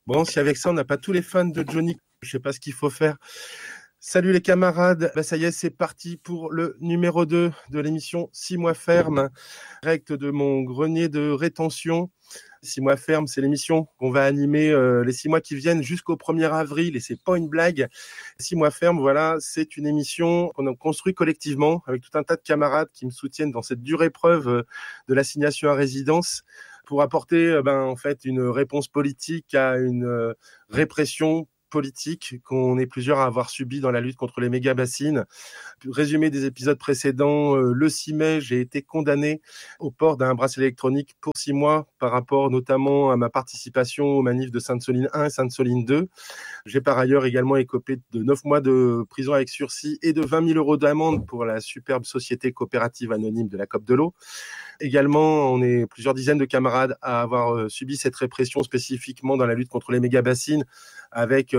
Bon, si avec ça, on n'a pas tous les fans de Johnny, je sais pas ce qu'il faut faire. Salut les camarades, ça y est, c'est parti pour le numéro 2 de l'émission 6 mois ferme, direct de mon grenier de rétention. 6 mois ferme, c'est l'émission qu'on va animer les 6 mois qui viennent jusqu'au 1er avril, et c'est pas une blague. 6 mois ferme, voilà, c'est une émission qu'on a construit collectivement avec tout un tas de camarades qui me soutiennent dans cette dure épreuve de l'assignation à résidence pour apporter en fait une réponse politique à une répression politique qu'on est plusieurs à avoir subi dans la lutte contre les méga-bassines. Résumé des épisodes précédents, le 6 mai, j'ai été condamné au port d'un bracelet électronique pour 6 mois par rapport notamment à ma participation aux manifs de Sainte-Soline 1 et Sainte-Soline 2. J'ai par ailleurs également écopé de 9 mois de prison avec sursis et de 20 000 € d'amende pour la superbe société coopérative anonyme de la COP de l'eau. Également, on est plusieurs dizaines de camarades à avoir subi cette répression spécifiquement dans la lutte contre les méga-bassines, avec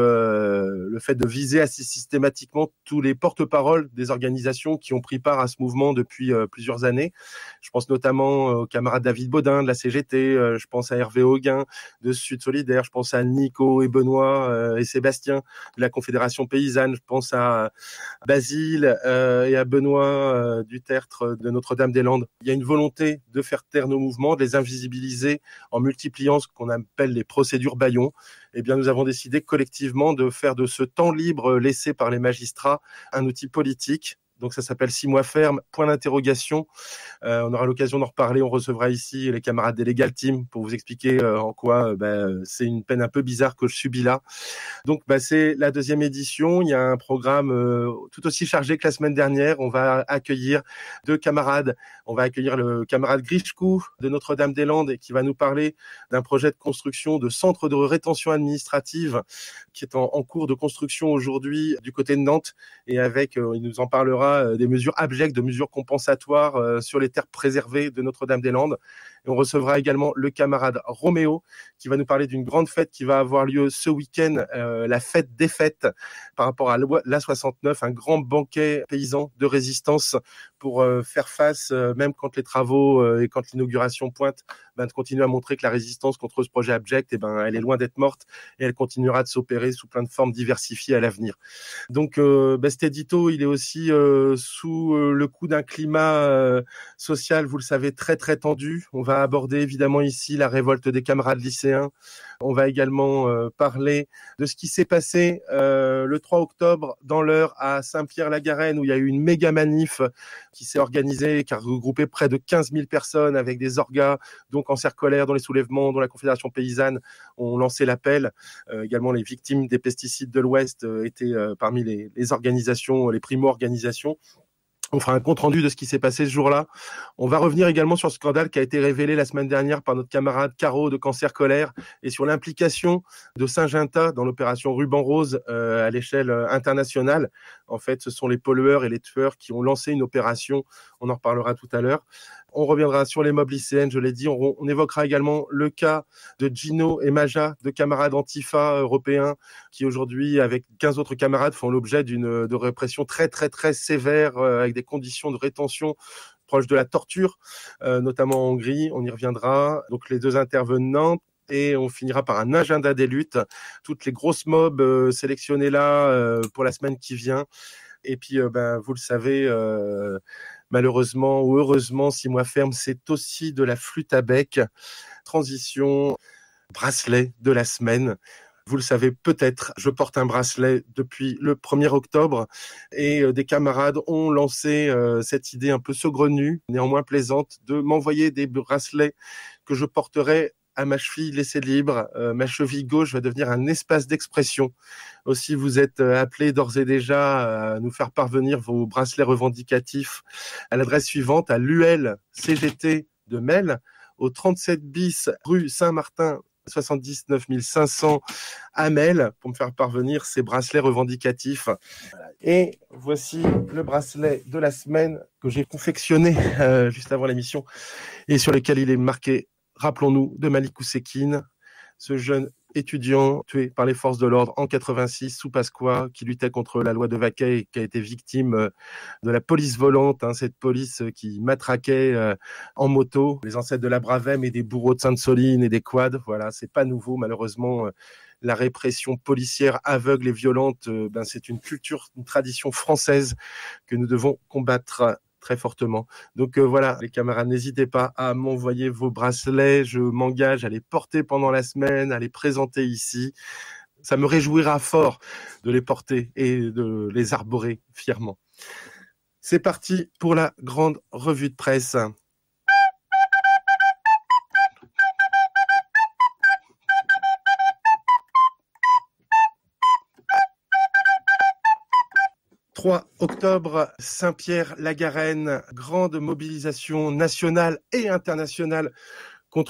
le fait de viser assez systématiquement tous les porte-paroles des organisations qui ont pris part à ce mouvement depuis plusieurs années. Je pense notamment au camarade David Baudin de la CGT, je pense à Hervé Auguin de Sud Solidaire, je pense à Nico et Benoît et Sébastien de la Confédération Paysanne, je pense à Basile et à Benoît du Tertre de Notre-Dame-des-Landes. Il y a une volonté de faire taire nos mouvements, de les invisibiliser en multipliant ce qu'on appelle les procédures bâillons. Eh bien, nous avons décidé collectivement de faire de ce temps libre laissé par les magistrats un outil politique. Donc ça s'appelle 6 mois ferme, point d'interrogation. On aura l'occasion d'en reparler. On recevra ici les camarades des Legal Team pour vous expliquer en quoi c'est une peine un peu bizarre que je subis là. Donc c'est la deuxième édition. Il y a un programme tout aussi chargé que la semaine dernière. On va accueillir 2 camarades. On va accueillir le camarade Grichkou de Notre-Dame-des-Landes qui va nous parler d'un projet de construction de centre de rétention administrative qui est en cours de construction aujourd'hui du côté de Nantes, et avec, il nous en parlera des mesures abjectes, de mesures compensatoires sur les terres préservées de Notre-Dame-des-Landes. Et on recevra également le camarade Roméo qui va nous parler d'une grande fête qui va avoir lieu ce week-end, la fête des fêtes par rapport à l'A69, un grand banquet paysan de résistance pour faire face, même quand les travaux et quand l'inauguration pointe, de continuer à montrer que la résistance contre ce projet abject, elle est loin d'être morte et elle continuera de s'opérer sous plein de formes diversifiées à l'avenir. Donc cet édito, il est aussi sous le coup d'un climat social, vous le savez, très très tendu. On va aborder évidemment ici la révolte des camarades lycéens. On va également parler de ce qui s'est passé le 3 octobre dans l'Eure à Saint-Pierre-la-Garenne, où il y a eu une méga manif qui s'est organisée, qui a regroupé près de 15 000 personnes avec des orgas, dont Cancer Colère, dont les soulèvements, dont la Confédération Paysanne ont lancé l'appel. Également, les victimes des pesticides de l'Ouest étaient parmi les organisations, les primo-organisations. On fera un compte-rendu de ce qui s'est passé ce jour-là. On va revenir également sur ce scandale qui a été révélé la semaine dernière par notre camarade Caro de Cancer Colère et sur l'implication de Syngenta dans l'opération Ruban Rose à l'échelle internationale. En fait, ce sont les pollueurs et les tueurs qui ont lancé une opération. On en reparlera tout à l'heure. On reviendra sur les mobs lycéennes, je l'ai dit. On évoquera également le cas de Gino et Maja, deux camarades Antifa européens qui aujourd'hui, avec 15 autres camarades, font l'objet de répression très, très, très sévère avec des conditions de rétention proches de la torture, notamment en Hongrie. On y reviendra. Donc, les 2 intervenants. Et on finira par un agenda des luttes. Toutes les grosses mobs sélectionnées là pour la semaine qui vient. Et puis, vous le savez, malheureusement ou heureusement, 6 mois ferme, c'est aussi de la flûte à bec. Transition, bracelet de la semaine. Vous le savez peut-être, je porte un bracelet depuis le 1er octobre et des camarades ont lancé cette idée un peu saugrenue, néanmoins plaisante, de m'envoyer des bracelets que je porterai à ma cheville laissée libre. Ma cheville gauche va devenir un espace d'expression. Aussi, vous êtes appelés d'ores et déjà à nous faire parvenir vos bracelets revendicatifs à l'adresse suivante, à l'UL CGT de Mel, au 37 bis rue Saint-Martin, 79 500 à Mel, pour me faire parvenir ces bracelets revendicatifs. Et voici le bracelet de la semaine que j'ai confectionné juste avant l'émission et sur lequel il est marqué, rappelons-nous, de Malik Oussekine, ce jeune étudiant tué par les forces de l'ordre en 86 sous Pasqua, qui luttait contre la loi de Vaquet et qui a été victime de la police volante, cette police qui matraquait en moto les ancêtres de la Bravem et des bourreaux de Sainte-Soline et des quads. Voilà, c'est pas nouveau malheureusement. La répression policière aveugle et violente, c'est une culture, une tradition française que nous devons combattre très fortement. Donc voilà, les camarades, n'hésitez pas à m'envoyer vos bracelets. Je m'engage à les porter pendant la semaine, à les présenter ici. Ça me réjouira fort de les porter et de les arborer fièrement. C'est parti pour la grande revue de presse. 3 octobre, Saint-Pierre-la-Garenne, grande mobilisation nationale et internationale